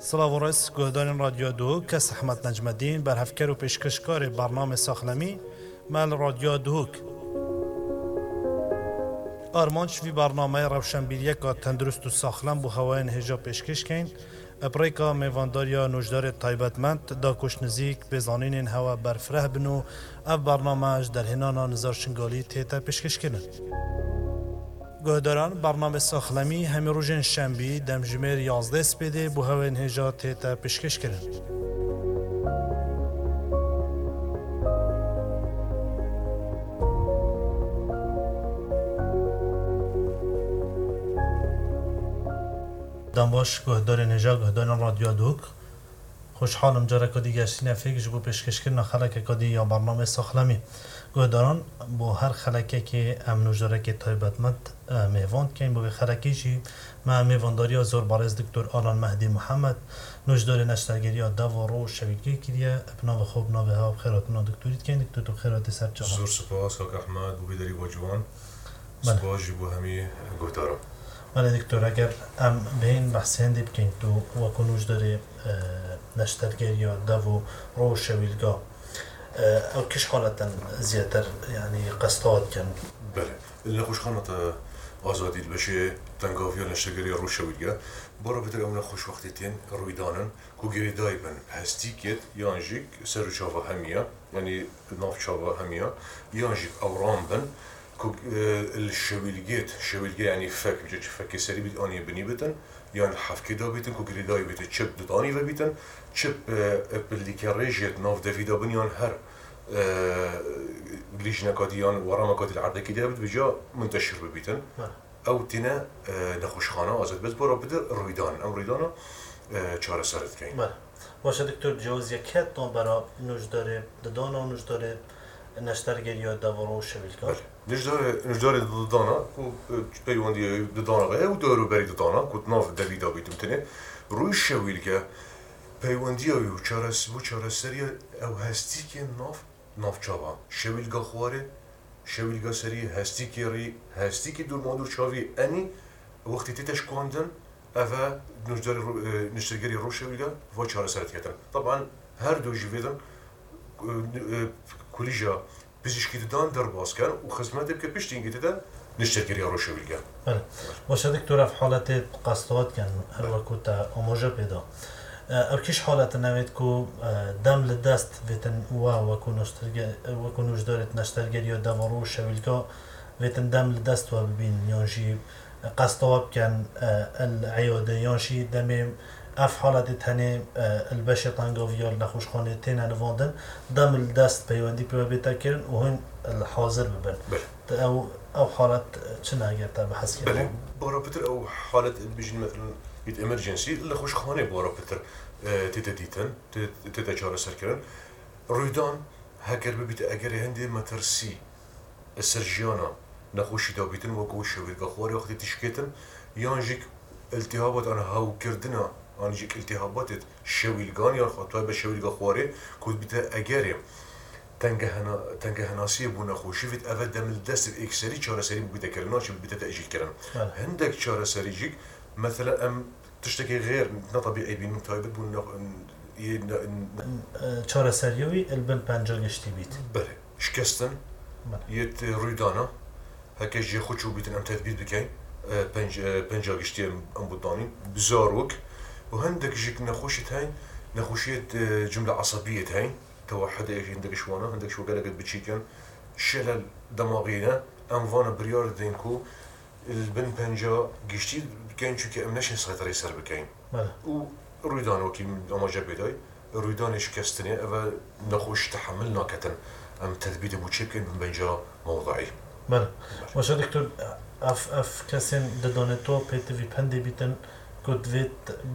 سلاورس گهدان رادیو دو کس احمد نجمدین بر هفکر و پیشکشکار برنامه ساخلمی مال رادیو دوک آرمانش وی برنامه روشنبیری که تندرست و ساخلم بو هوای نهجا پیشکش کن اپریکا میوانداریا نوجدار تایبتمند دا کش نزیک بزانین هوا برفره بنو اف برنامهش در هنانا نظر شنگالی تیتا پیشکش کنن گهداران برنامه ساخلمی همی روژن شنبی دم جمیر 11 سپیده بو هوای نهجا تیتا پیشکش کنن دنباش گهدار نجا گهدار رادیو دوک خوشحالم جاره کدی گشتین فکر جبو پیشکش کردن خلک کدی یا برنامه ساخلمی گهداران با هر خلکه که امنوش داره که تایبتمند میواند که این با خلکی چی ما میوانداری زور بارز دکتر آلان مهدی محمد نوجدار نشترگیری دو رو شویدگی کریه بنا خوب نو ها بخیرات نا دکتوریت که دکتر تو خیرات سر چه زور سپاس کاک احمد بو بیداری با جوان سپاس جبو همی گهدارم ولی دکتر اگر ام به این بحث هندی بکن تو وکنوش داره نشترگیر یا دو رو شویلگاه او کش حالتا زیادتر یعنی قصدات کن بله اللي خوش خانت آزادی بشه تنگاوی و نشترگیری رو شویلگاه برا بتر اون خوش وقتی تین روی دانن کو گری دایبن هستیکت یانجیک سر چاوا همیا یعنی ناف چاوا همیا یانجیک اورام بن الشويلجي يعني فك بيجي فك سري بيت اني بني بيتن يعني حفكي دا بيتن كو غريداي بيت تشيب داني و بيتن تشيب باللي كاريجيت نوف دافيدا بنيان هر ليش نكاديان ورا مكات العرض كده بيجا منتشر ببيتن او تنا نخوش خانه ازاد بس برا بدر رويدان ام رويدانا چهار سرت كاين باشه دکتر جوز یکت برای نوجدار ددانا و نوجدار نشترگیری داورو شویلگاه نجدار ددانا کو پیوندی ددانا غه و دارو بری ددانا کو ناف دویدا بیتم تنه روی شویلگاه پیوندی او چهار سری او هستی که ناف چاوا شویلگاه خواره شویلگاه سری هستی که دور مادور چاوی انی وقتی تیتش کندن اوه نشترگیری رو شویلگاه و چهار سرت کردن طبعا هر دو جویدن کلیجا پزشکی دادن در باز کن و خدمت که پیش اینگه دادن نشترگیری رو شویلگاه. بله. باشه دکتر في حالت قصدات کن هر وقت آموزه پیدا. کش حالت نوید کو دم لدست ویتن و کنوش دارد نشترگیری داورو شویلگاه ویتن دم لدست و ببین یانشی قصدات کن العیاده یانشی دمیم اف حالت تنه البشه تنگاویال نخوش خانه تنه نواندن دم الدست پیوندی بیتا کرن و هن الحاضر ببن او حالت چنه اگر تا بحث کرن بله بارا پتر او حالت بيجي مثلا يت امرجنسي اللي خوش خانه بارا پتر تيتا ديتن تيتا چاره سر کرن رویدان هکر ببیت اگر هندی مترسی السرجيانا نخوشی دا بیتن و گوش شویلگاه خواری وقتی تشکیتن یانجیک التهابات انا هاو کردنا آنجیک التهابات شویلگان یا خاطر به شویلگاه خواره کود بیت اگریم تنگه هناسی بونا خوشی فيت اول دم دست اکسری چهار سری بیت کردن چه بیت تاجیل کردن هندك چهار سری جیک مثلا ام تشتكي غير نطبيعي بين متايبت بونا چهار سریوی البن پنجا گشتی بیت بله شکستن یت رویدانا هکه جی خوچو بیتن ام تدبیر بکن پنجا گشتی ام بودانین بزاروک و هندك جيك نخوشت هاي نخوشيت جملة عصبية هاي توحد ايش عندك شوانا عندك شو قالك بتشيكن شلل دماغينا ام فانا بريار دينكو البن بنجا قشتي كاين شو كامناش نسيطر يسر بكاين و رويدان وكي اما جاب بداي رويدان شكستني اما نخوش تحملنا كتن ام تثبيت ابو تشيكن من بنجا موضعي بله باشه دکتر اف کسین ددانتو پیت وی پنده بیتن کد ویت